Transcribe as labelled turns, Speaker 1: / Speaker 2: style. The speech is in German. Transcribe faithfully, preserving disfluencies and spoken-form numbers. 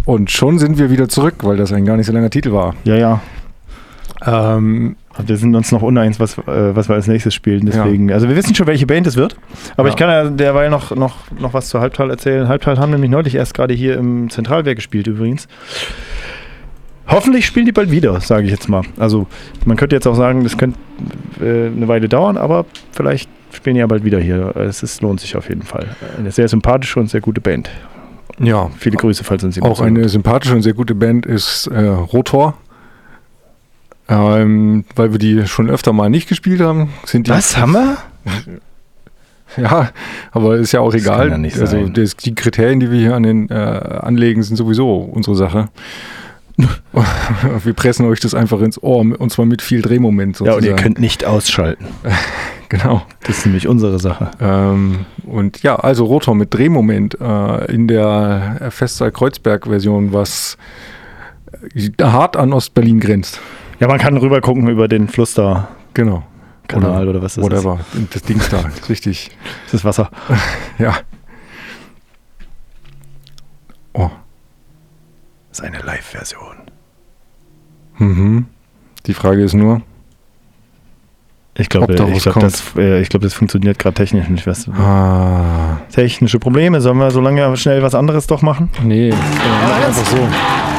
Speaker 1: Und schon sind wir wieder zurück, weil das ein gar nicht so langer Titel war.
Speaker 2: Ja, ja.
Speaker 1: Ähm,
Speaker 2: wir sind uns noch uneins, was, äh, was wir als nächstes spielen. Deswegen.
Speaker 1: Ja.
Speaker 2: Also wir wissen schon, welche Band es wird. Aber
Speaker 1: ja.
Speaker 2: ich kann ja derweil noch, noch, noch was zu Halbtal erzählen. Halbtal haben nämlich neulich erst gerade hier im Zentralwerk gespielt übrigens. Hoffentlich spielen die bald wieder, sage ich jetzt mal. Also man könnte jetzt auch sagen, das könnte äh, eine Weile dauern, aber vielleicht spielen die ja bald wieder hier. Es ist, lohnt sich auf jeden Fall. Eine sehr sympathische und sehr gute Band.
Speaker 1: Ja.
Speaker 2: Viele Grüße, falls uns
Speaker 1: Auch eine hört. Sympathische und sehr gute Band ist äh, Rotor. Ähm, weil wir die schon öfter mal nicht gespielt haben. Sind die
Speaker 2: Was, haben wir?
Speaker 1: Ja, aber ist ja auch
Speaker 2: das
Speaker 1: egal.
Speaker 2: Kann ja nicht
Speaker 1: also
Speaker 2: sein.
Speaker 1: Das, die Kriterien, die wir hier an den äh, anlegen, sind sowieso unsere Sache. Wir pressen euch das einfach ins Ohr, und zwar mit viel Drehmoment sozusagen.
Speaker 2: Ja, und ihr könnt nicht ausschalten.
Speaker 1: Genau.
Speaker 2: Das ist nämlich unsere Sache.
Speaker 1: Ähm, und ja, also Rotor mit Drehmoment äh, in der Festsaal-Kreuzberg-Version, was hart an Ostberlin grenzt.
Speaker 2: Ja, man kann rüber gucken über den Fluss da.
Speaker 1: Genau.
Speaker 2: Kanal oder, oder was das
Speaker 1: whatever. ist. Whatever. Das Ding da, richtig.
Speaker 2: Das ist Wasser.
Speaker 1: Ja. Oh.
Speaker 2: Das ist eine Live-Version.
Speaker 1: Mhm. Die Frage ist nur,
Speaker 2: ich glaube, ich glaube, das, äh, ich glaub, das funktioniert gerade technisch nicht. Weißt du?
Speaker 1: ah.
Speaker 2: Technische Probleme. Sollen wir so lange schnell was anderes doch machen?
Speaker 1: Nee, äh, einfach so.